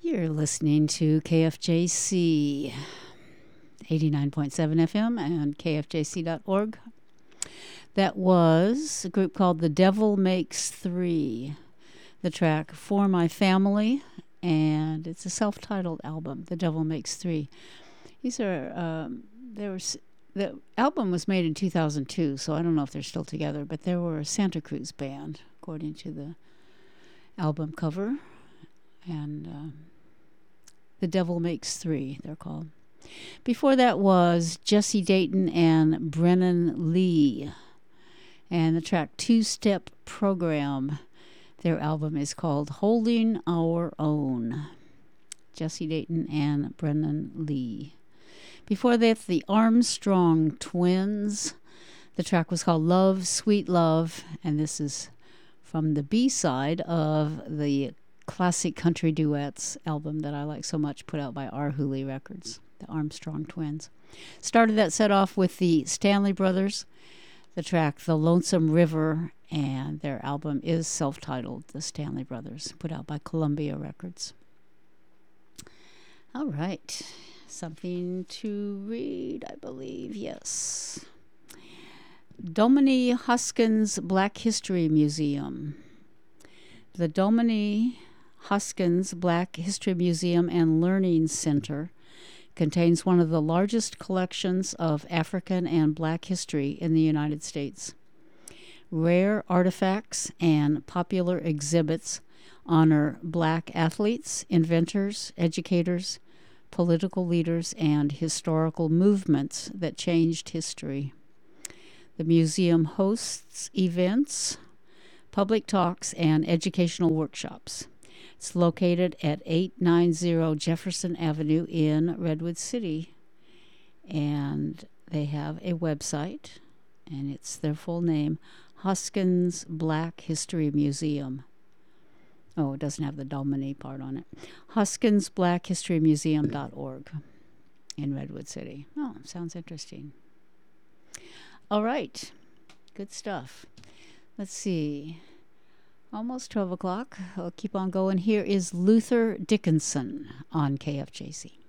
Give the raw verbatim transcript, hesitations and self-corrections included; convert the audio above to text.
You're listening to K F J C eighty-nine point seven F M and K F J C dot org. That was a group called The Devil Makes Three. The track For My Family, and it's a self-titled album, The Devil Makes Three. These are, um, there was, the album was made in two thousand two, so I don't know if they're still together, but they were a Santa Cruz band, according to the album cover. And uh, The Devil Makes Three, they're called. Before that was Jesse Dayton and Brennan Lee, and the track Two Step Program. Their album is called Holding Our Own. Jesse Dayton and Brennan Lee. Before that, the Armstrong Twins. The track was called Love, Sweet Love, and this is from the B-side of the Classic Country Duets album that I like so much, put out by R. Hooley Records, the Armstrong Twins. Started that set off with the Stanley Brothers, the track The Lonesome River, and their album is self-titled, The Stanley Brothers, put out by Columbia Records. All right, something to read, I believe, yes. Domini Hoskins Black History Museum. The Domini Hoskins Black History Museum and Learning Center contains one of the largest collections of African and Black history in the United States. Rare artifacts and popular exhibits honor Black athletes, inventors, educators, political leaders, and historical movements that changed history. The museum hosts events, public talks, and educational workshops. It's located at eight ninety Jefferson Avenue in Redwood City, and they have a website, and it's their full name, Hoskins Black History Museum. Oh, it doesn't have the Domini part on it. Hoskins Black History Museum dot org in Redwood City. Oh, sounds interesting. All right, good stuff. Let's see. Almost twelve o'clock. I'll keep on going. Here is Luther Dickinson on K F J C.